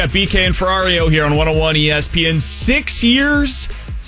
At BK and Ferrario here on 101 ESPN. 6 years,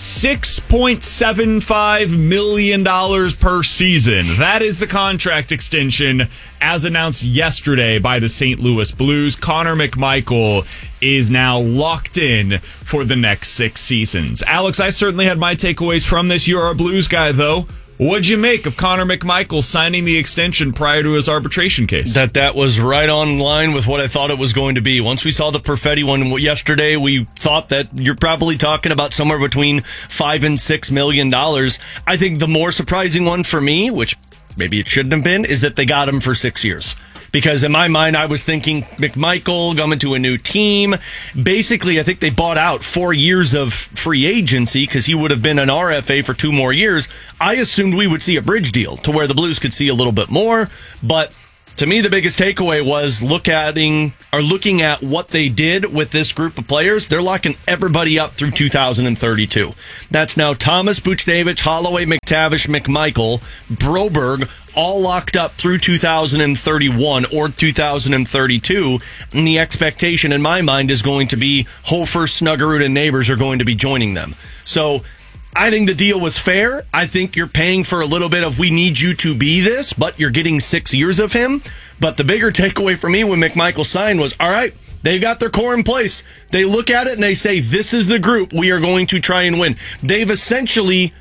$6.75 million per season. That is the contract extension as announced yesterday by the St. Louis Blues. Connor McMichael is now locked in for the next 6 seasons. Alex, I certainly had my takeaways from this. You're our Blues guy, though. What'd you make of Connor McMichael signing the extension prior to his arbitration case? That was right on line with what I thought it was going to be. Once we saw the Perfetti one yesterday, we thought that you're probably talking about somewhere between $5 and $6 million. I think the more surprising one for me, which maybe it shouldn't have been, is that they got him for 6 years. Because in my mind, I was thinking McMichael coming to a new team. Basically, I think they bought out 4 years of free agency because he would have been an RFA for 2 more years. I assumed we would see a bridge deal to where the Blues could see a little bit more. But to me, the biggest takeaway was looking at what they did with this group of players. They're locking everybody up through 2032. That's now Thomas, Buchnevich, Holloway, McTavish, McMichael, Broberg, all locked up through 2031 or 2032. And the expectation in my mind is going to be Hofer, Snuggerud, and Neighbors are going to be joining them. So I think the deal was fair. I think you're paying for a little bit of we need you to be this, but you're getting 6 years of him. But the bigger takeaway for me when McMichael signed was, all right, they've got their core in place. They look at it and they say, this is the group we are going to try and win. They've essentially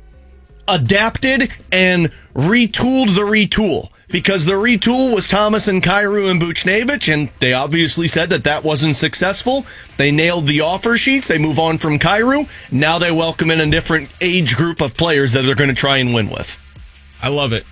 adapted and retooled the retool. Because the retool was Thomas and Kyrou and Buchnevich, and they obviously said that wasn't successful. They nailed the offer sheets. They move on from Kyrou. Now they welcome in a different age group of players that they're going to try and win with. I love it.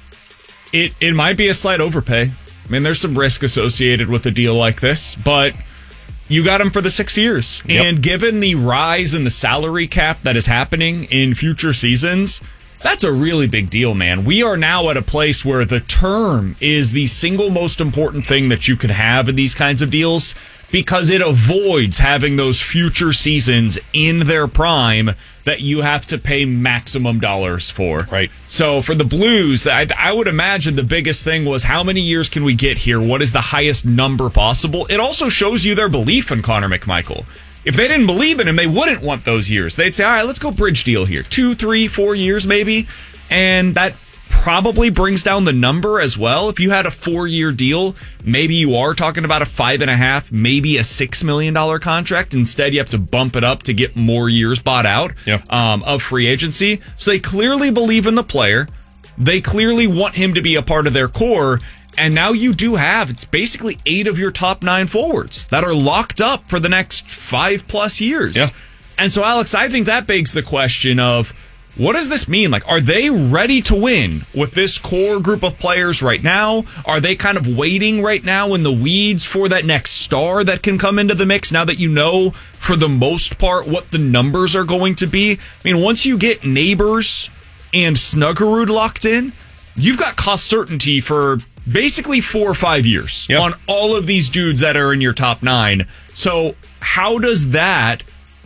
It might be a slight overpay. I mean, there's some risk associated with a deal like this, but you got him for the 6 years. Yep. And given the rise in the salary cap that is happening in future seasons, that's a really big deal, man. We are now at a place where the term is the single most important thing that you could have in these kinds of deals because it avoids having those future seasons in their prime that you have to pay maximum dollars for. Right. So for the Blues, I would imagine the biggest thing was how many years can we get here? What is the highest number possible? It also shows you their belief in Connor McMichael. If they didn't believe in him, they wouldn't want those years. They'd say, all right, let's go bridge deal here. 2, 3, 4 years maybe. And that probably brings down the number as well. If you had a 4-year deal, maybe you are talking about a $5.5, maybe a $6 million contract. Instead, you have to bump it up to get more years bought out of free agency. So they clearly believe in the player. They clearly want him to be a part of their core. And now you do have, it's basically 8 of your top 9 forwards that are locked up for the next 5+ years. Yeah. And so, Alex, I think that begs the question of, what does this mean? Like, are they ready to win with this core group of players right now? Are they kind of waiting right now in the weeds for that next star that can come into the mix now that you know, for the most part, what the numbers are going to be? I mean, once you get Neighbors and Snuggerud locked in, you've got cost certainty for basically 4 or 5 years on all of these dudes that are in your top 9. So how does that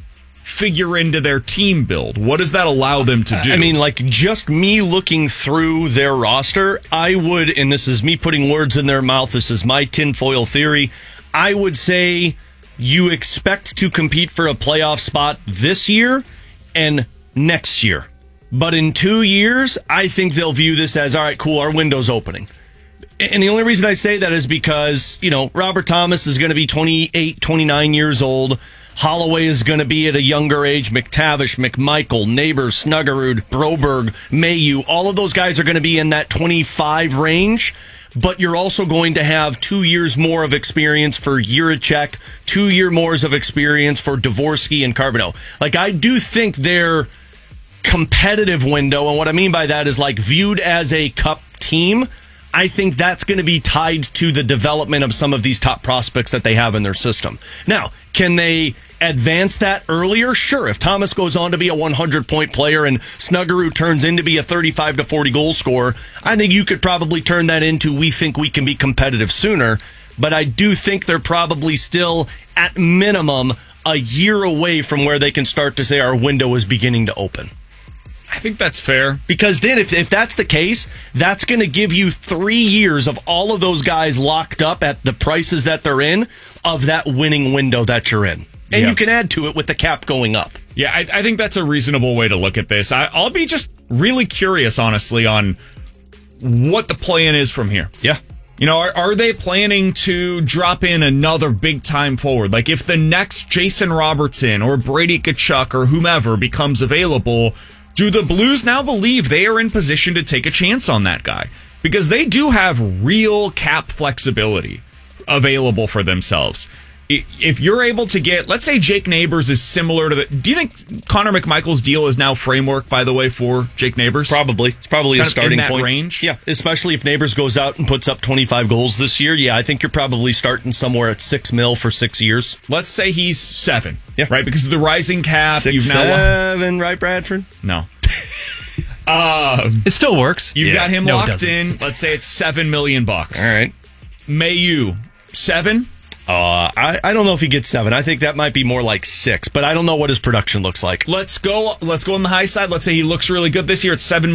figure into their team build? What does that allow them to do? I mean, like, just me looking through their roster, I would, and this is me putting words in their mouth, this is my tinfoil theory, I would say you expect to compete for a playoff spot this year and next year. But in 2 years, I think they'll view this as, all right, cool, our window's opening. And the only reason I say that is because, you know, Robert Thomas is going to be 28, 29 years old. Holloway is going to be at a younger age. McTavish, McMichael, Neighbors, Snuggerud, Broberg, Mayu, all of those guys are going to be in that 25 range. But you're also going to have 2 years more of experience for Jiricek, 2 year more of experience for Dvorsky and Carbonneau. Like, I do think their competitive window, and what I mean by that is, like, viewed as a cup team, I think that's going to be tied to the development of some of these top prospects that they have in their system. Now, can they advance that earlier? Sure. If Thomas goes on to be a 100-point player and Snuggerud turns into be a 35 to 40 goal scorer, I think you could probably turn that into we think we can be competitive sooner. But I do think they're probably still, at minimum, a year away from where they can start to say our window is beginning to open. I think that's fair. Because then if that's the case, that's going to give you 3 years of all of those guys locked up at the prices that they're in of that winning window that you're in. And you can add to it with the cap going up. Yeah, I think that's a reasonable way to look at this. I'll be just really curious, honestly, on what the plan is from here. Yeah. You know, are they planning to drop in another big-time forward? Like, if the next Jason Robertson or Brady Tkachuk or whomever becomes available, do the Blues now believe they are in position to take a chance on that guy? Because they do have real cap flexibility available for themselves. If you're able to get, let's say Jake Neighbors is similar to the... Do you think Connor McMichael's deal is now framework, by the way, for Jake Neighbors? Probably. It's probably a starting in that point. Range? Yeah, especially if Neighbors goes out and puts up 25 goals this year. Yeah, I think you're probably starting somewhere at $6 million for 6 years. Let's say he's 7, right? Because of the rising cap. 7, right, Bradford? No. It still works. You've got him locked in. Let's say it's $7 million. All right. Mayu, 7? I don't know if he gets 7. I think that might be more like 6, but I don't know what his production looks like. Let's go on the high side. Let's say he looks really good this year. It's $7